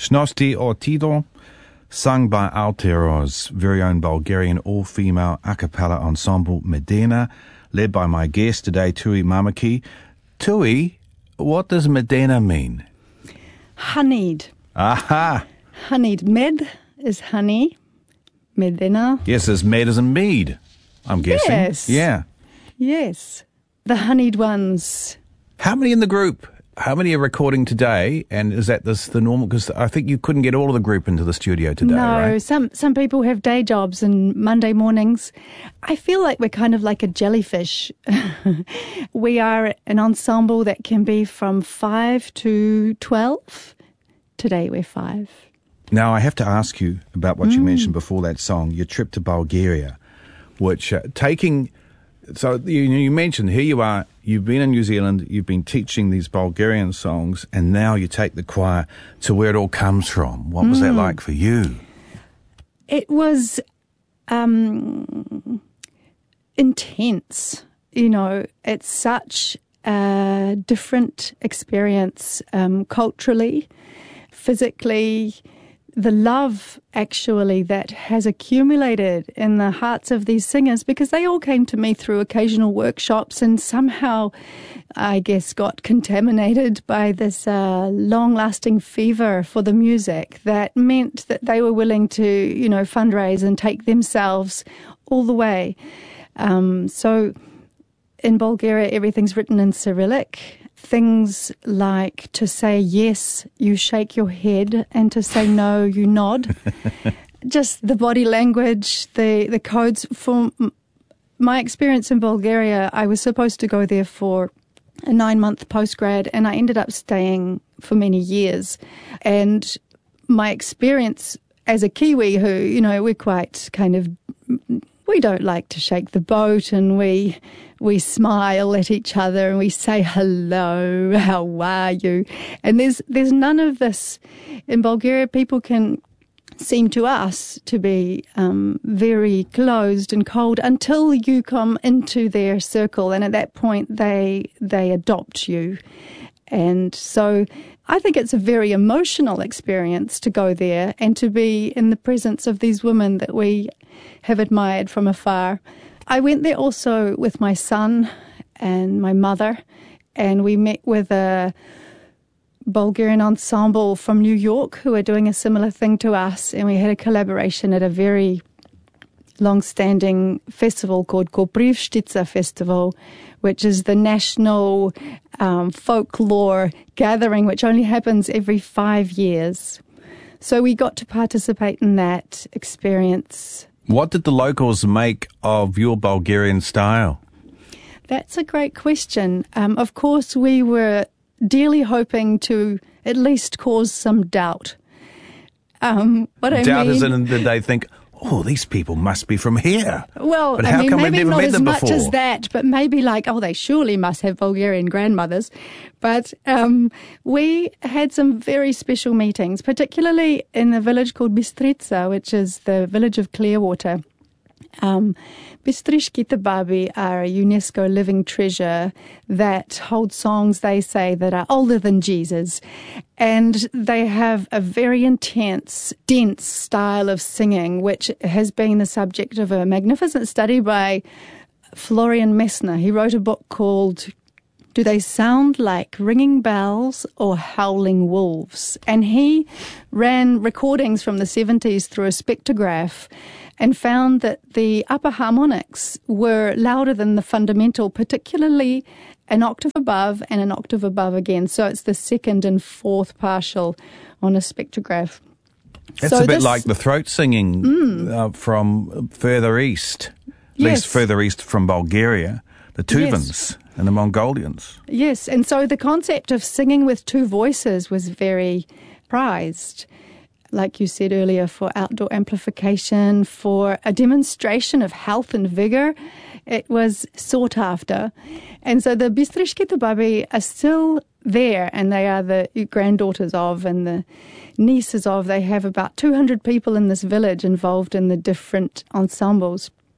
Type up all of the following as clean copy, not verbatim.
Shnosti Ortido, sung by Aotearoa's very own Bulgarian all-female a cappella ensemble Medena, led by my guest today, Tui Mamaki. Tui, what does Medena mean? Honeyed. Aha! Honeyed. Med is honey. Medena. Yes, there's med as in mead, I'm guessing. Yes. Yeah. Yes. The honeyed ones. How many in the group? How many are recording today? And is that the normal? Because I think you couldn't get all of the group into the studio today, No, right? some people have day jobs and Monday mornings. I feel like we're kind of like a jellyfish. We are an ensemble that can be from 5 to 12. Today we're 5. Now, I have to ask you about what you mentioned before that song, your trip to Bulgaria, which So you mentioned, here you are, you've been in New Zealand, you've been teaching these Bulgarian songs, and now you take the choir to where it all comes from. What was that like for you? It was intense. You know, it's such a different experience culturally, physically. The love, actually, that has accumulated in the hearts of these singers, because they all came to me through occasional workshops and somehow, I guess, got contaminated by this long-lasting fever for the music that meant that they were willing to, you know, fundraise and take themselves all the way. So in Bulgaria, everything's written in Cyrillic. Things like to say yes, you shake your head, and to say no, you nod. Just the body language, the codes. For my experience in Bulgaria, I was supposed to go there for a 9-month postgrad, and I ended up staying for many years. And my experience as a Kiwi who, you know, we're quite kind of, we don't like to shake the boat, and we smile at each other and we say hello, how are you? And there's none of this. In Bulgaria, people can seem to us to be very closed and cold until you come into their circle, and at that point they adopt you. And so I think it's a very emotional experience to go there and to be in the presence of these women that we have admired from afar. I went there also with my son and my mother, and we met with a Bulgarian ensemble from New York who are doing a similar thing to us, and we had a collaboration at a very long-standing festival called Koprivshtica Festival, which is the national folklore gathering, which only happens every 5 years. So we got to participate in that experience. What did the locals make of your Bulgarian style? That's a great question. Of course, we were dearly hoping to at least cause some doubt. Doubt is in that they think, oh, these people must be from here. Well, but how come we've never met them before? Maybe not as much as that, but maybe like, oh, they surely must have Bulgarian grandmothers. But we had some very special meetings, particularly in the village called Bistrica, which is the village of Clearwater. Bistrishkite Babi are a UNESCO living treasure that hold songs, they say, that are older than Jesus. And they have a very intense, dense style of singing, which has been the subject of a magnificent study by Florian Messner. He wrote a book called Do They Sound Like Ringing Bells or Howling Wolves? And he ran recordings from the 70s through a spectrograph and found that the upper harmonics were louder than the fundamental, particularly an octave above and an octave above again. So it's the second and fourth partial on a spectrograph. It's a bit like the throat singing from further east, at least further east from Bulgaria, the Tuvans and the Mongolians. Yes, and so the concept of singing with two voices was very prized. Like you said earlier, for outdoor amplification, for a demonstration of health and vigor, it was sought after. And so the Bistrishkite Babi are still there, and they are the granddaughters of and the nieces of. They have about 200 people in this village involved in the different ensembles.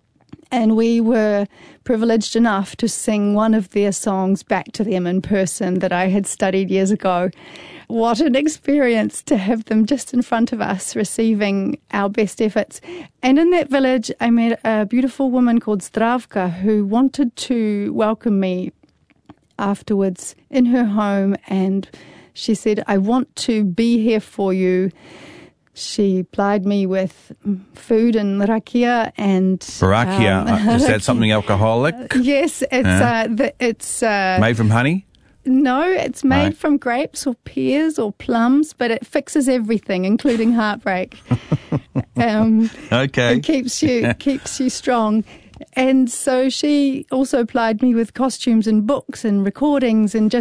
And we were privileged enough to sing one of their songs back to them in person that I had studied years ago. What an experience to have them just in front of us receiving our best efforts. And in that village, I met a beautiful woman called Zdravka who wanted to welcome me afterwards in her home. And she said, I want to be here for you. She plied me with food and rakia and... Rakia, is that something alcoholic? Yes, it's made from honey? No, it's made from grapes or pears or plums, but it fixes everything, including heartbreak. Okay. It keeps you strong. And so she also plied me with costumes and books and recordings and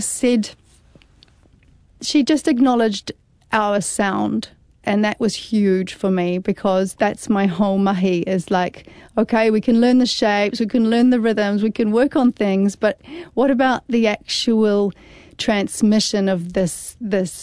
she just acknowledged our sound. And that was huge for me because that's my whole mahi is like, okay, we can learn the shapes, we can learn the rhythms, we can work on things, but what about the actual transmission of this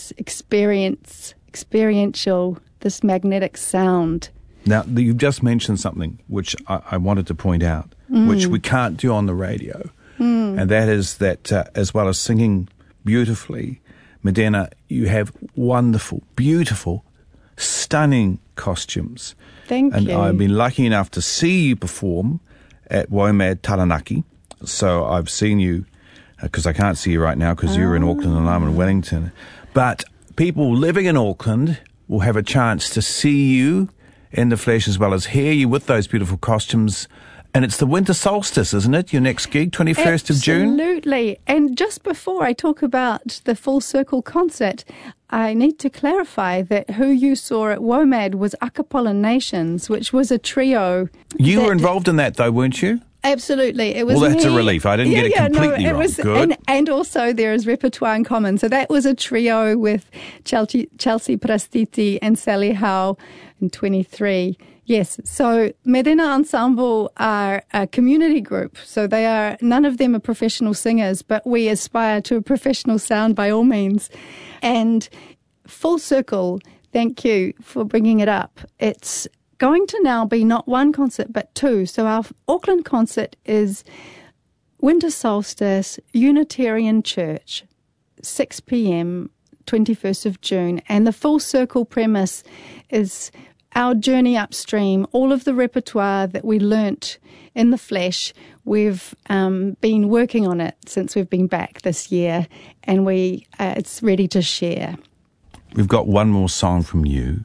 experiential, this magnetic sound? Now, you've just mentioned something which I wanted to point out, which we can't do on the radio, and that is that as well as singing beautifully, Medena, you have wonderful, beautiful, stunning costumes. Thank you. And I've been lucky enough to see you perform at WOMAD Taranaki. So I've seen you, because I can't see you right now because you're in Auckland and I'm in Wellington. But people living in Auckland will have a chance to see you in the flesh as well as hear you with those beautiful costumes. And it's the winter solstice, isn't it? Your next gig, 21st of June? Absolutely. And just before I talk about the Full Circle concert, I need to clarify that who you saw at WOMAD was Acapella Nations, which was a trio. You were involved in that, though, weren't you? Absolutely. It was well, that's a relief. I didn't get it completely wrong. Good. And also there is repertoire in common. So that was a trio with Chelsea Prastiti and Sally Howe in 23. Yes, so Medena Ensemble are a community group. So none of them are professional singers, but we aspire to a professional sound by all means. And Full Circle, thank you for bringing it up. It's going to now be not one concert, but two. So our Auckland concert is Winter Solstice, Unitarian Church, 6 p.m, 21st of June. And the Full Circle premise is our journey upstream, all of the repertoire that we learnt in the flesh. We've been working on it since we've been back this year, and it's ready to share. We've got one more song from you,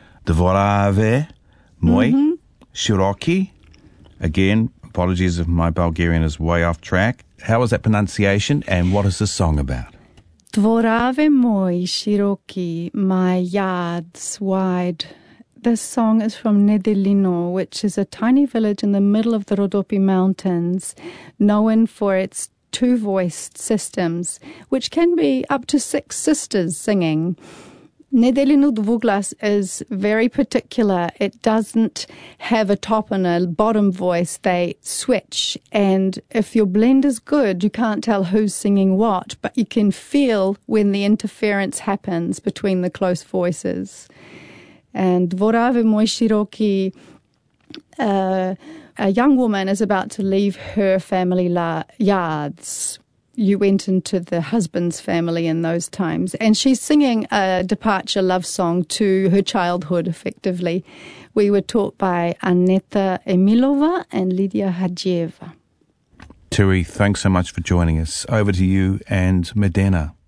Dvorave Moi Shiroki. Again, apologies if my Bulgarian is way off track. How is that pronunciation, and what is this song about? Dvorave Moi Shiroki, my yards wide. This song is from Nedelino, which is a tiny village in the middle of the Rodopi Mountains, known for its two-voiced systems, which can be up to 6 sisters singing. Nedelino Dvuglas is very particular. It doesn't have a top and a bottom voice. They switch, and if your blend is good, you can't tell who's singing what, but you can feel when the interference happens between the close voices. And Dvorave Moi Shiroki, a young woman is about to leave her family yards. You went into the husband's family in those times. And she's singing a departure love song to her childhood, effectively. We were taught by Aneta Emilova and Lydia Hadzieva. Turi, thanks so much for joining us. Over to you and Medena.